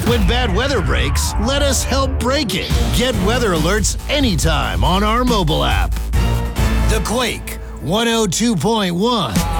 When bad weather breaks, let us help break it. Get weather alerts anytime on our mobile app. The Quake 102.1.